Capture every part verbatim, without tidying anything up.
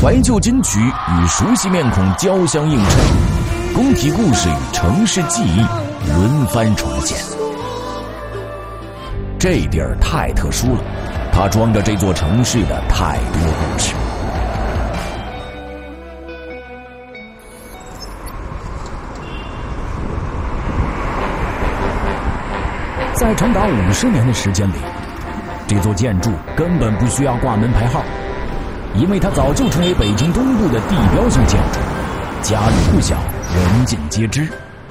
怀旧金曲与熟悉面孔交相映衬，工体故事与城市记忆轮番重现。这地儿太特殊了，它装着这座城市的太多故事。在长达五十年的时间里，这座建筑根本不需要挂门牌号，因为它早就成为北京东部的地标性建筑，家喻户晓，人尽皆知。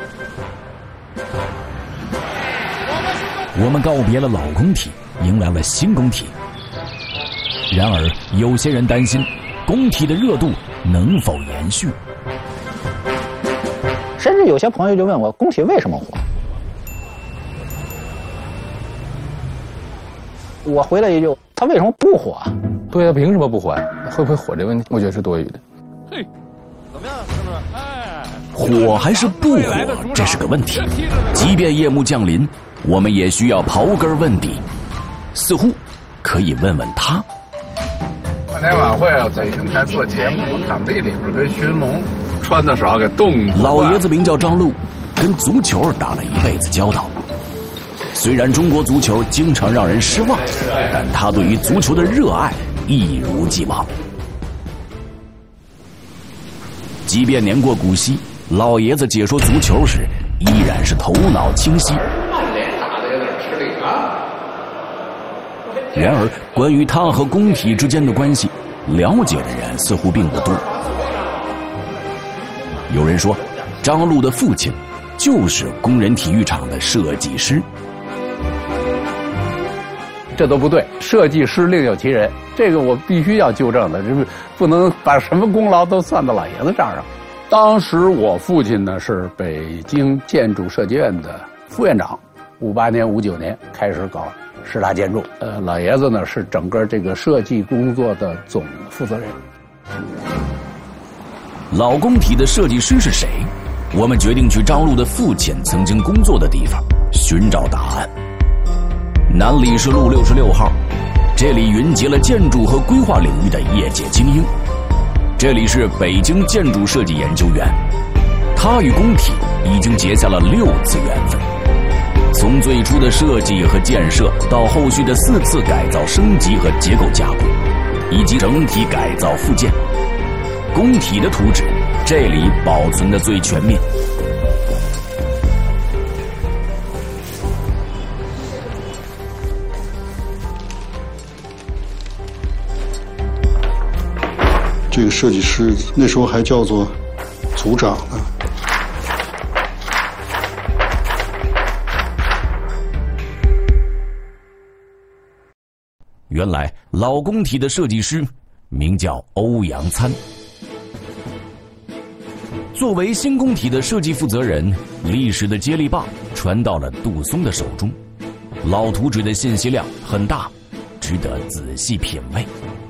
我们告别了老工体，迎来了新工体。然而，有些人担心工体的热度能否延续。 甚至有些朋友就问我，工体为什么火？我回了一句：他为什么不火？ 对呀，凭什么不火呀？会不会火这问题，我觉得是多余的。 嘿，怎么样，是不是？哎， 火还是不火，这是个问题。即便夜幕降临，我们也需要刨根问底。似乎可以问问他。 跨年晚会啊，在影台做节目，场地里边跟寻龙，穿的少给冻住。 老爷子名叫张璐，跟足球打了一辈子交道。虽然中国足球经常让人失望，但他对于足球的热爱一如既往。即便年过古稀，老爷子解说足球时依然是头脑清晰。然而，关于他和工体之间的关系，了解的人似乎并不多。有人说，张璐的父亲就是工人体育场的设计师。 这都不对，设计师另有其人，这个我必须要纠正的，就是不能把什么功劳都算到老爷子账上。当时我父亲呢是北京建筑设计院的副院长，五八年、五九年开始搞十大建筑，呃，老爷子呢是整个这个设计工作的总负责人。 老工体的设计师是谁？我们决定去张璐的父亲曾经工作的地方寻找答案。南礼士路六十六号，这里云集了建筑和规划领域的业界精英。这里是北京建筑设计研究院，他与工体已经结下了六次缘分。从最初的设计和建设，到后续的四次改造升级和结构加固，以及整体改造复建，工体的图纸这里保存的最全面。 这个设计师那时候还叫做组长呢。 原来老工体的设计师名叫欧阳参。作为新工体的设计负责人，历史的接力棒传到了杜松的手中，老图纸的信息量很大，值得仔细品味。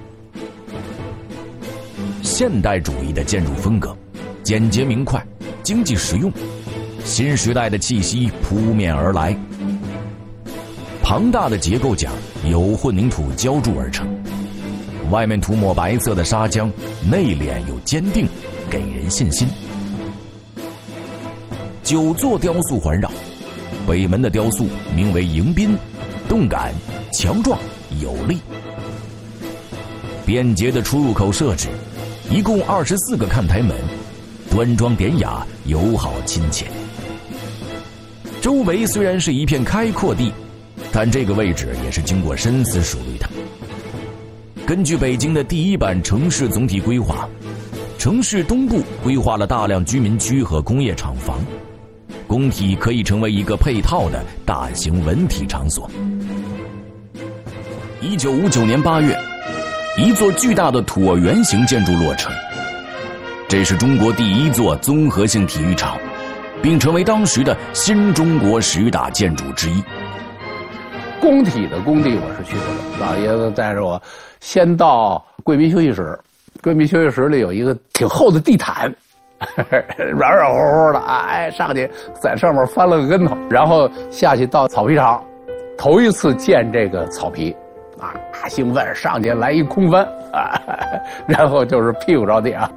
现代主义的建筑风格，简洁明快，经济实用，新时代的气息扑面而来。庞大的结构架由混凝土浇筑而成，外面涂抹白色的砂浆，内敛又坚定，给人信心。九座雕塑环绕，北门的雕塑名为迎宾，动感、强壮、有力。便捷的出入口设置，一共二十四个看台门，端庄典雅，友好亲切。周围虽然是一片开阔地，但这个位置也是经过深思熟虑的。根据北京的第一版城市总体规划，城市东部规划了大量居民区和工业厂房，工体可以成为一个配套的大型文体场所。一九五九年八月，一座巨大的椭圆形建筑落成，这是中国第一座综合性体育场，并成为当时的新中国十大建筑之一。 工体的工地我是去过的，老爷子带着我先到贵宾休息室，贵宾休息室里有一个挺厚的地毯，软软乎乎的，哎，上去在上面翻了个跟头，然后下去到草皮场，头一次见这个草皮，啊，兴奋上去来一空翻， 然后就是屁股着地啊。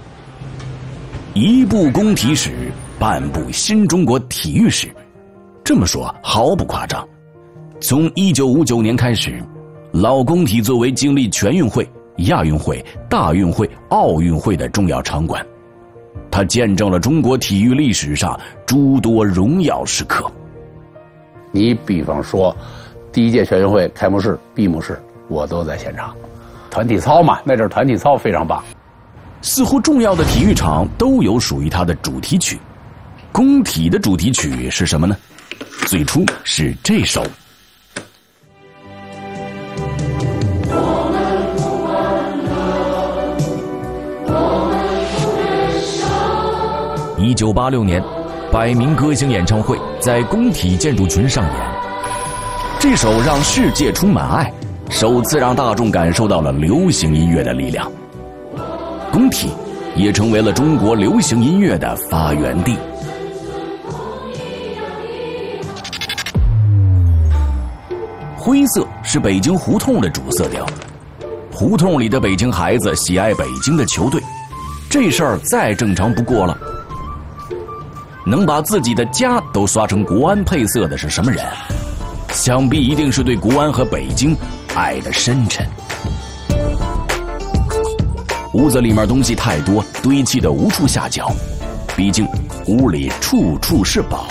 一部工体史，半部新中国体育史。这么说毫不夸张。从一九五九年开始，老工体作为经历全运会、亚运会、大运会、奥运会的重要场馆，它见证了中国体育历史上诸多荣耀时刻。 你比方说，第一届全运会开幕式、闭幕式，我都在现场。团体操嘛，那阵团体操非常棒。 似乎重要的体育场都有属于它的主题曲。工体的主题曲是什么呢？最初是这首。一九八六年，百名歌星演唱会在工体建筑群上演。这首让世界充满爱，首次让大众感受到了流行音乐的力量。工体也成为了中国流行音乐的发源地。灰色是北京胡同的主色调，胡同里的北京孩子喜爱北京的球队，这事儿再正常不过了。能把自己的家都刷成国安配色的是什么人？想必一定是对国安和北京爱的深沉。屋子里面东西太多，堆砌的无处下脚，毕竟屋里处处是宝。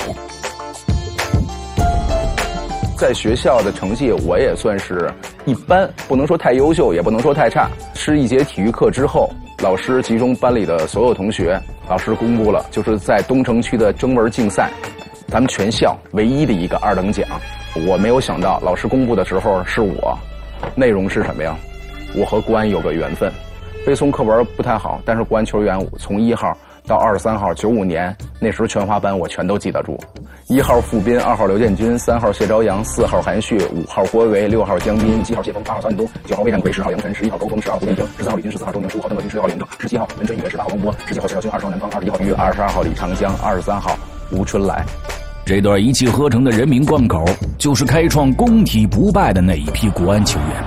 在学校的成绩我也算是一般，不能说太优秀，也不能说太差。是一节体育课之后，老师集中班里的所有同学，老师公布了，就是在东城区的征文竞赛，咱们全校唯一的一个二等奖。我没有想到老师公布的时候是我，内容是什么呀？我和国安有个缘分。背诵课文不太好，但是国安球员从一号到二十三号，九五年那时候全华班我全都记得住。一号傅斌，二号刘建军，三号谢朝阳，四号韩旭，五号郭维，六号江斌，七号谢峰，八号曹锦东，九号魏占奎，十号杨晨，十一号高峰，十二号胡建平，十三号李军，十四号周宁，十五号邓可军，十六号连正，十七号文春雨，十八号王波，十九号谢晓军，二十号南方，二十一号于，二十二号李长江，二十三号吴春来。 这段一气呵成的人民贯口，就是开创工体不败的那一批国安球员。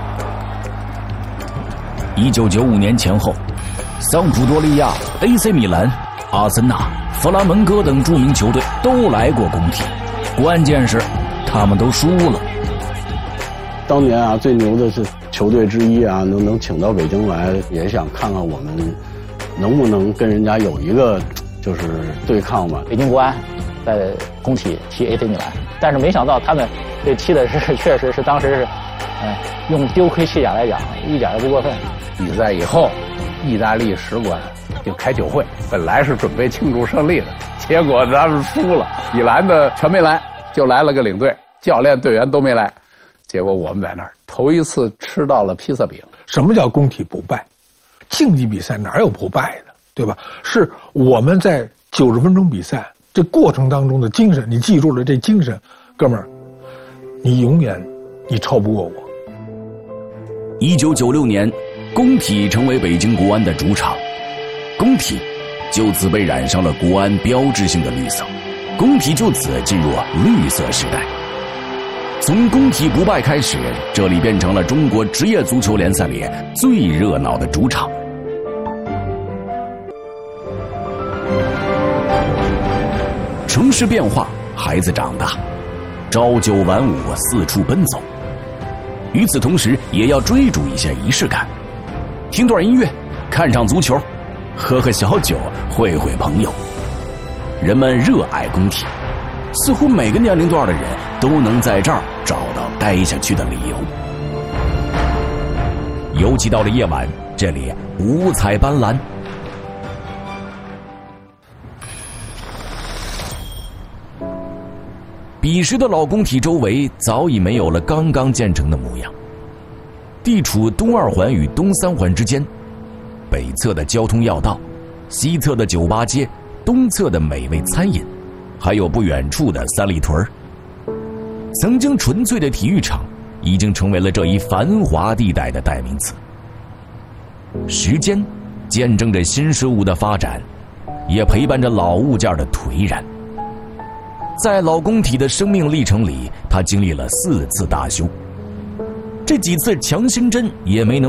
一九九五年前后，桑普多利亚、A C 米兰、阿森纳、弗拉门戈等著名球队都来过工体，关键是他们都输了。 当年啊，最牛的是球队之一啊，能能请到北京来，也想看看我们能不能跟人家有一个就是对抗嘛。 北京国安在工体踢 A C 米兰，但是没想到他们这踢的是确实是当时是，嗯、呃，用丢盔弃甲来讲，一点都不过分。 比赛以后，意大利使馆就开酒会，本来是准备庆祝胜利的，结果咱们输了。米兰的全没来，就来了个领队，教练队员都没来。结果我们在那儿头一次吃到了披萨饼。 什么叫工体不败？竞技比赛哪有不败的，对吧？是我们在九十分钟比赛这过程当中的精神，你记住了这精神，哥们儿，你永远你超不过我。 一九九六年，工体成为北京国安的主场，工体就此被染上了国安标志性的绿色，工体就此进入绿色时代。从工体不败开始，这里变成了中国职业足球联赛里最热闹的主场。城市变化，孩子长大，朝九晚五，四处奔走。与此同时，也要追逐一些仪式感，听段音乐，看场足球，喝喝小酒，会会朋友。人们热爱工体，似乎每个年龄段的人都能在这儿找到待下去的理由。尤其到了夜晚，这里五彩斑斓。彼时的老工体周围早已没有了刚刚建成的模样，地处东二环与东三环之间，北侧的交通要道，西侧的酒吧街，东侧的美味餐饮，还有不远处的三里屯。曾经纯粹的体育场已经成为了这一繁华地带的代名词。时间见证着新事物的发展，也陪伴着老物件的颓然。在老工体的生命历程里，他经历了四次大修，这几次强心针也没能